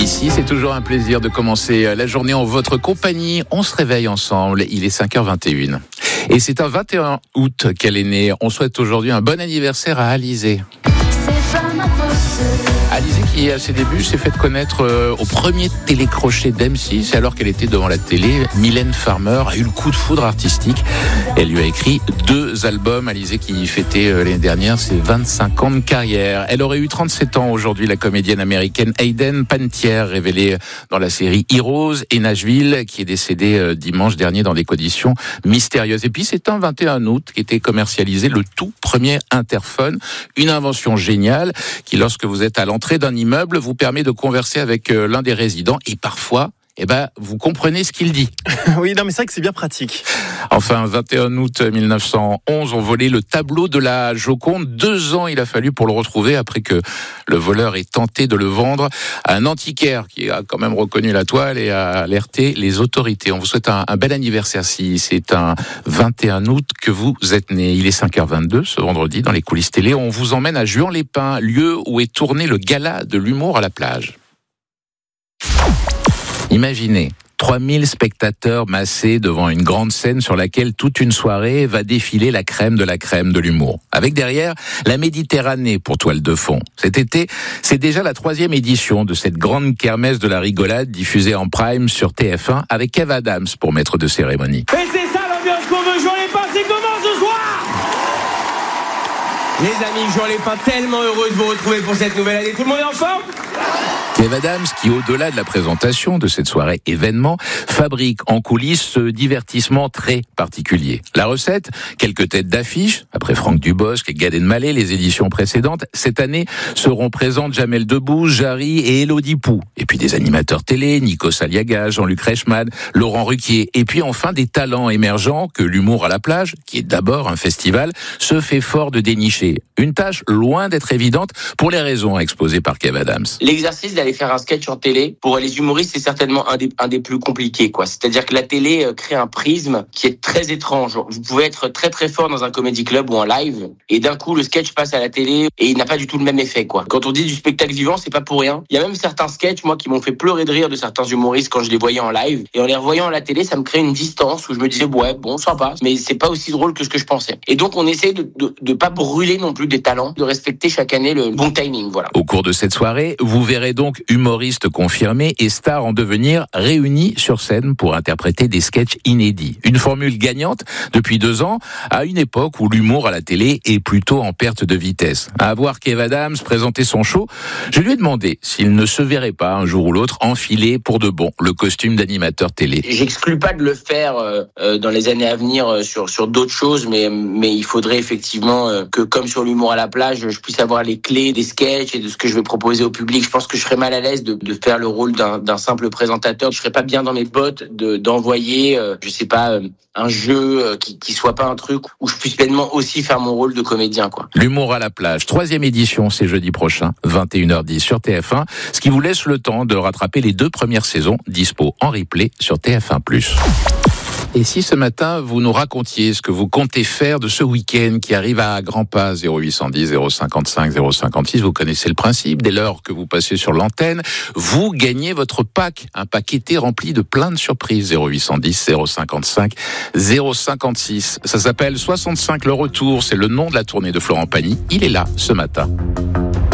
Ici, c'est toujours un plaisir de commencer la journée en votre compagnie. On se réveille ensemble, il est 5h21. Et c'est un 21 août qu'elle est née. On souhaite aujourd'hui un bon anniversaire à Alizée. Alizée qui, à ses débuts, s'est fait connaître au premier télécrochet d'M6, alors qu'elle était devant la télé. Mylène Farmer a eu le coup de foudre artistique. Elle lui a écrit 2 albums. Alizée qui fêtait l'année dernière ses 25 ans de carrière. Elle aurait eu 37 ans aujourd'hui, la comédienne américaine Hayden Panettiere, révélée dans la série Heroes, et Nashville, qui est décédée dimanche dernier dans des conditions mystérieuses. Et puis c'est un 21 août qu'était commercialisé le tout premier interphone, une invention géniale qui, lorsque vous êtes à l'entrée d'un immeuble, vous permet de converser avec l'un des résidents et parfois, vous comprenez ce qu'il dit. Oui, non, mais c'est vrai que c'est bien pratique. Enfin, 21 août 1911, on volait le tableau de la Joconde. 2 ans il a fallu pour le retrouver après que le voleur ait tenté de le vendre à un antiquaire qui a quand même reconnu la toile et a alerté les autorités. On vous souhaite un bel anniversaire si c'est un 21 août que vous êtes né. Il est 5h22 ce vendredi dans les coulisses télé. On vous emmène à Juan-les-Pins, lieu où est tourné le gala de l'humour à la plage. Imaginez 3000 spectateurs massés devant une grande scène sur laquelle toute une soirée va défiler la crème de l'humour. Avec derrière la Méditerranée pour toile de fond. Cet été, c'est déjà la 3e édition de cette grande kermesse de la rigolade diffusée en prime sur TF1 avec Kev Adams pour maître de cérémonie. Et c'est ça l'ambiance qu'on veut, Juan-les-Pins, c'est comment ce soir ? Les amis, Juan-les-Pins, tellement heureux de vous retrouver pour cette nouvelle année. Tout le monde est en forme ? Kev Adams, qui au-delà de la présentation de cette soirée événement, fabrique en coulisses ce divertissement très particulier. La recette, quelques têtes d'affiche, après Franck Dubosc et Gad Elmaleh, les éditions précédentes, cette année seront présentes Jamel Debbouze, Jarry et Élodie Pou. Et puis des animateurs télé, Nikos Aliaga, Jean-Luc Reichmann, Laurent Ruquier. Et puis enfin des talents émergents que l'humour à la plage, qui est d'abord un festival, se fait fort de dénicher. Une tâche loin d'être évidente pour les raisons exposées par Kev Adams. L'exercice d'aller faire un sketch en télé, pour les humoristes, c'est certainement un des plus compliqués, quoi. C'est-à-dire que la télé crée un prisme qui est très étrange. Vous pouvez être très très fort dans un comedy club ou en live, et d'un coup, le sketch passe à la télé et il n'a pas du tout le même effet, quoi. Quand on dit du spectacle vivant, c'est pas pour rien. Il y a même certains sketchs, moi, qui m'ont fait pleurer de rire de certains humoristes quand je les voyais en live. Et en les revoyant à la télé, ça me crée une distance où je me disais, ouais, bon, sympa, mais c'est pas aussi drôle que ce que je pensais. Et donc, on essaie de pas brûler non plus des talents, de respecter chaque année le bon timing, voilà. Au cours de cette soirée, vous verrez donc humoristes confirmés et stars en devenir réunis sur scène pour interpréter des sketchs inédits. Une formule gagnante depuis 2 ans, à une époque où l'humour à la télé est plutôt en perte de vitesse. À voir Kev Adams présenter son show, je lui ai demandé s'il ne se verrait pas un jour ou l'autre enfiler pour de bon le costume d'animateur télé. J'exclus pas de le faire dans les années à venir sur d'autres choses, mais il faudrait effectivement que, comme sur l'humour à la plage, je puisse avoir les clés des sketchs et de ce que je vais proposer au public. Je pense que je serais mal à l'aise de faire le rôle d'un simple présentateur. Je serais pas bien dans mes bottes d'envoyer, un jeu qui soit pas un truc où je puisse pleinement aussi faire mon rôle de comédien, quoi. L'humour à la plage, 3e édition, c'est jeudi prochain, 21h10 sur TF1, ce qui vous laisse le temps de rattraper les 2 premières saisons, dispo en replay sur TF1+. Et si ce matin, vous nous racontiez ce que vous comptez faire de ce week-end qui arrive à grands pas, 0810 055 056, vous connaissez le principe, dès lors que vous passez sur l'antenne, vous gagnez votre pack, un pack été rempli de plein de surprises, 0810 055 056. Ça s'appelle 65 le retour, c'est le nom de la tournée de Florent Pagny, il est là ce matin.